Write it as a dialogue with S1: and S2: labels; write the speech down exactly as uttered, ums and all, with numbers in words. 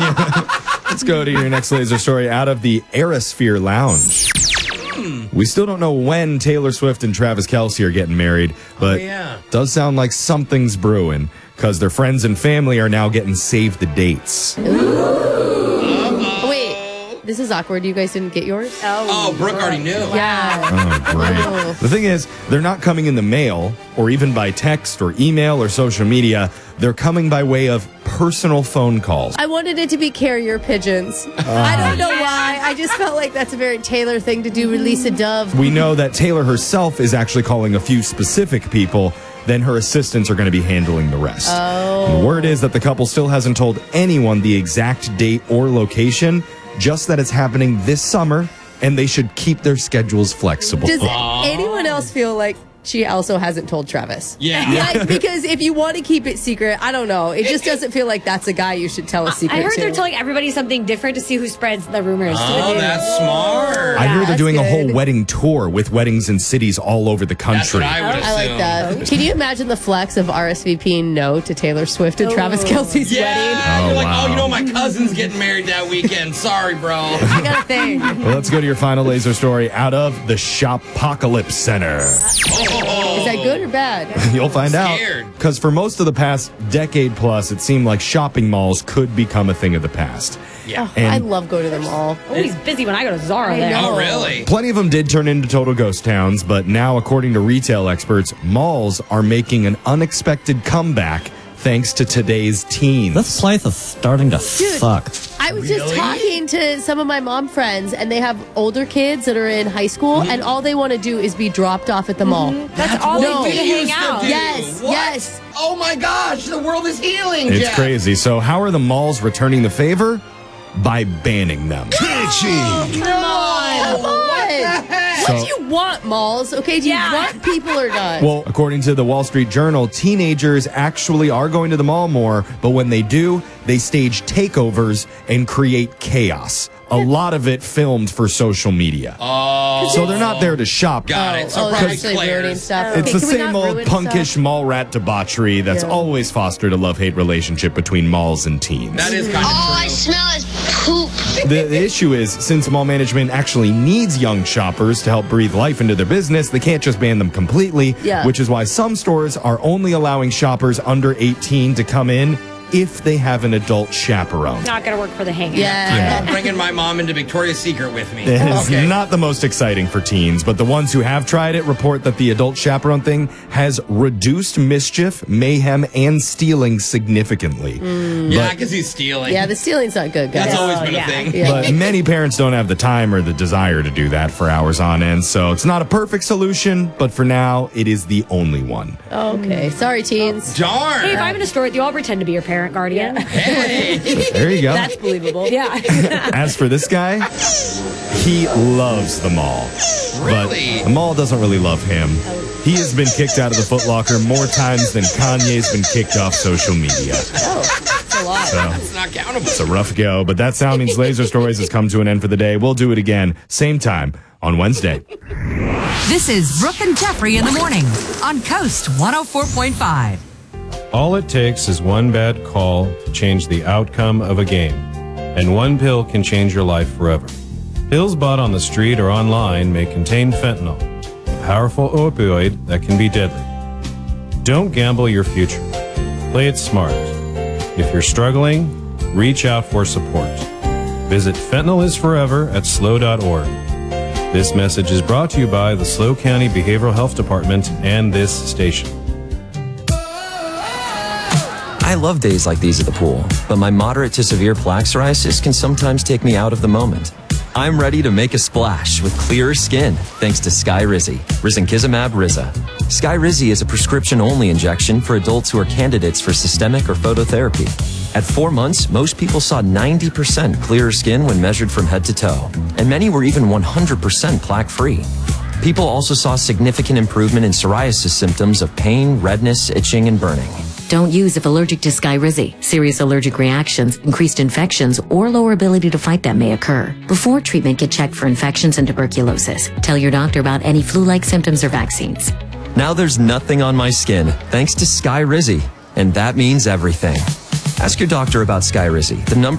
S1: Let's go to your next laser story out of the Aerosphere Lounge. We still don't know when Taylor Swift and Travis Kelce are getting married, but
S2: oh, yeah.
S1: does sound like something's brewing because their friends and family are now getting save the dates.
S3: Oh, wait. This is awkward. You guys didn't get yours?
S2: Oh, oh Brooke already knew.
S3: Yeah.
S1: Oh, great.
S3: Oh.
S1: The thing is, they're not coming in the mail or even by text or email or social media. They're coming by way of personal phone calls.
S3: I wanted it to be carrier pigeons. Uh, I don't know why. I just felt like that's a very Taylor thing to do, release a dove.
S1: We know that Taylor herself is actually calling a few specific people. Then her assistants are going to be handling the rest.
S3: Oh.
S1: And the word is that the couple still hasn't told anyone the exact date or location, just that it's happening this summer, and they should keep their schedules flexible.
S3: Does anyone else feel like she also hasn't told Travis?
S2: Yeah.
S3: Like, because if you want to keep it secret, I don't know. It just doesn't feel like that's a guy you should tell a secret
S4: I heard
S3: to.
S4: they're telling everybody something different to see who spreads the rumors.
S2: Oh, that's smart.
S1: I hear they're
S3: that's
S1: doing a whole
S3: good.
S1: wedding tour with weddings in cities all over the country.
S2: That's what I would
S3: I like
S2: assume.
S3: that. Can you imagine the flex of R S V Ping no to Taylor Swift and Travis Kelce's
S2: Yeah.
S3: wedding?
S1: Oh,
S2: You're like,
S1: wow.
S2: oh, you know, my cousin's getting married that weekend. Sorry, bro.
S3: I got a thing.
S1: Well, let's go to your final laser story out of the Shopocalypse Center.
S2: Oh.
S3: Is that good or bad?
S1: You'll find out.
S2: Scared.
S1: Because for most of the past decade plus, it seemed like shopping malls could become a thing of the past.
S2: Yeah.
S3: I
S1: And
S3: love going to the mall.
S4: Always busy when I go to Zara
S3: I
S4: there.
S3: know.
S2: Oh, really?
S1: plenty of them did turn into total ghost towns, but now, according to retail experts, malls are making an unexpected comeback thanks to today's teens.
S5: This place is starting to
S3: Dude.
S5: suck.
S3: I was just talking to some of my mom friends, and they have older kids that are in high school, and all they want to do is be dropped off at the mall.
S4: That's all
S3: No.
S4: they do to
S2: We
S4: hang
S2: used to
S4: out.
S2: do.
S3: Yes,
S2: What?
S3: yes.
S2: Oh, my gosh. The world is healing,
S1: It's
S2: Jeff.
S1: crazy. So, how are the malls returning the favor? By banning them.
S3: Come on.
S2: Come on.
S3: What do you want, malls? Okay, do you
S4: Yeah.
S3: want people or not?
S1: Well, according to the Wall Street Journal, teenagers actually are going to the mall more, but when they do, they stage takeovers and create chaos. A lot of it filmed for social media.
S2: Oh.
S1: So they're not there to shop.
S2: Got
S3: oh,
S2: it. So
S3: oh, they're
S2: probably
S3: actually ruining
S2: players.
S3: stuff.
S1: It's
S3: Okay,
S1: the
S3: can we
S1: same
S3: not
S1: old
S3: ruin
S1: punkish
S3: stuff?
S1: mall rat debauchery that's
S3: Yeah.
S1: always fostered a love-hate relationship between malls and teens.
S2: That is kind of
S6: All I
S2: true.
S6: smell is poop.
S1: The, the issue is, since mall management actually needs young shoppers to help breathe life into their business, they can't just ban them completely,
S3: Yeah.
S1: which is why some stores are only allowing shoppers under eighteen to come in if they have an adult chaperone.
S4: Not going to work for the hang.
S3: Yeah.
S2: I'm not bringing my mom into Victoria's Secret with me.
S1: It is
S2: Okay.
S1: not the most exciting for teens, but the ones who have tried it report that the adult chaperone thing has reduced mischief, mayhem, and stealing significantly.
S2: Yeah, I can see stealing.
S3: Yeah, the stealing's not good, guys.
S2: That's always
S4: Oh,
S2: been
S4: yeah.
S2: a thing.
S3: Yeah.
S1: But many parents don't have the time or the desire to do that for hours on end, so it's not a perfect solution, but for now, it is the only one.
S3: Okay, sorry, teens.
S2: Darn.
S4: Hey, if I'm in a store with you, I'll pretend to be your parent guardian.
S2: Hey.
S1: There you go.
S3: That's believable.
S4: Yeah.
S1: As for this guy, he loves the mall.
S2: Really?
S1: But the mall doesn't really love him. He has been kicked out of the Foot Locker more times than Kanye's been kicked off social media.
S3: Oh, that's a lot.
S1: So
S2: It's not countable.
S1: it's a rough go, but that sound means Laser Stories has come to an end for the day. We'll do it again, same time on Wednesday.
S7: This is Brooke and Jeffrey in the morning on Coast one oh four point five.
S8: All it takes is one bad call to change the outcome of a game. And one pill can change your life forever. Pills bought on the street or online may contain fentanyl, a powerful opioid that can be deadly. Don't gamble your future. Play it smart. If you're struggling, reach out for support. Visit fentanyl is forever at S L O dot org. This message is brought to you by the S L O County Behavioral Health Department and this station.
S9: I love days like these at the pool, but my moderate to severe plaque psoriasis can sometimes take me out of the moment. I'm ready to make a splash with clearer skin thanks to Skyrizi, Risankizumab Riza. Skyrizi is a prescription-only injection for adults who are candidates for systemic or phototherapy. At four months, most people saw ninety percent clearer skin when measured from head to toe, and many were even one hundred percent plaque-free. People also saw significant improvement in psoriasis symptoms of pain, redness, itching, and burning.
S10: Don't use if allergic to Skyrizi. Serious allergic reactions, increased infections, or lower ability to fight them may occur. Before treatment, get checked for infections and tuberculosis. Tell your doctor about any flu-like symptoms or vaccines.
S9: Now there's nothing on my skin thanks to Skyrizi, and that means everything. Ask your doctor about Skyrizi. The number